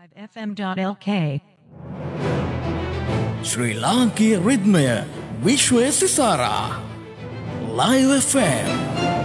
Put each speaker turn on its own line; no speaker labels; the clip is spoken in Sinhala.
FM.lk
ශ්‍රී ලාංකීය රිද්මය විශ්වය සිසාරා ලයිව් FM